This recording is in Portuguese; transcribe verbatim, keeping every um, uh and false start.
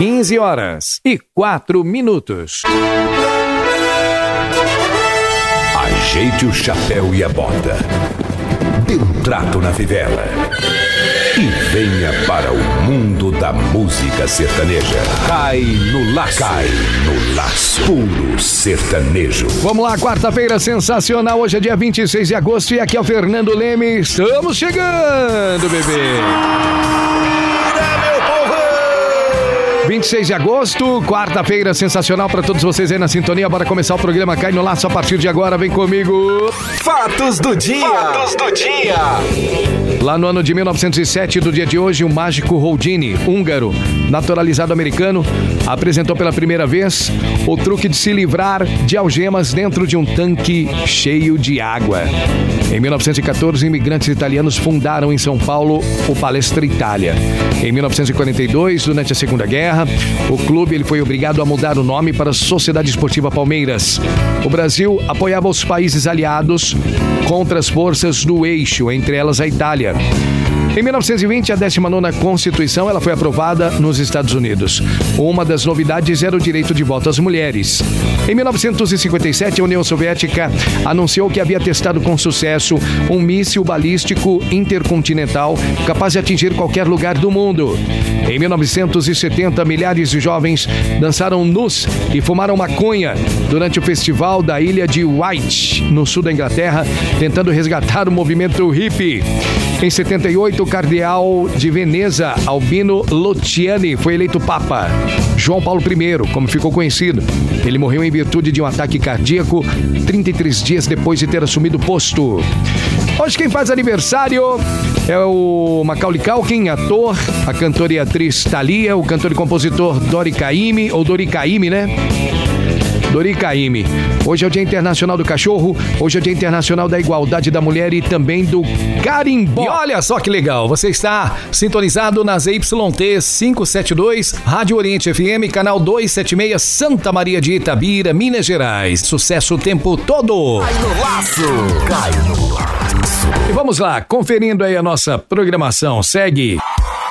quinze horas e quatro minutos. Ajeite o chapéu e a bota. Dê um trato na fivela. E venha para o mundo da música sertaneja. Cai no laço. Cai no laço. Puro sertanejo. Vamos lá, quarta-feira sensacional. Hoje é dia vinte e seis de agosto e aqui é o Fernando Leme. Estamos chegando, bebê. vinte e seis de agosto, quarta-feira sensacional para todos vocês aí na sintonia. Bora começar o programa Cai no Laço a partir de agora. Vem comigo. Fatos do dia. Fatos do dia. Lá no ano de mil novecentos e sete, do dia de hoje, o mágico Houdini, húngaro, naturalizado americano, apresentou pela primeira vez o truque de se livrar de algemas dentro de um tanque cheio de água. Em mil novecentos e quatorze, imigrantes italianos fundaram em São Paulo o Palestra Itália. Em mil novecentos e quarenta e dois, durante a Segunda Guerra, o clube ele foi obrigado a mudar o nome para Sociedade Esportiva Palmeiras. O Brasil apoiava os países aliados contra as forças do eixo, entre elas a Itália. Em mil novecentos e vinte, a décima nona Constituição ela foi aprovada nos Estados Unidos. Uma das novidades era o direito de voto às mulheres. Em mil novecentos e cinquenta e sete, a União Soviética anunciou que havia testado com sucesso um míssil balístico intercontinental capaz de atingir qualquer lugar do mundo. Em mil novecentos e setenta, milhares de jovens dançaram nus e fumaram maconha durante o festival da ilha de White, no sul da Inglaterra, tentando resgatar o movimento hippie. Em setenta e oito, o cardeal de Veneza, Albino Lottiani, foi eleito Papa. João Paulo I, como ficou conhecido, ele morreu em virtude de um ataque cardíaco trinta e três dias depois de ter assumido o posto. Hoje quem faz aniversário é o Macaulay Culkin, ator, a cantora e atriz Thalia, o cantor e compositor Dori Caymmi, ou Dori Caymmi, né? Dori Caymmi. Hoje é o Dia Internacional do Cachorro, hoje é o Dia Internacional da Igualdade da Mulher e também do carimbó. E olha só que legal, você está sintonizado nas Y T quinhentos e setenta e dois, Rádio Oriente F M, canal duzentos e setenta e seis, Santa Maria de Itabira, Minas Gerais. Sucesso o tempo todo. Cai no laço. Cai no laço. E vamos lá, conferindo aí a nossa programação. Segue.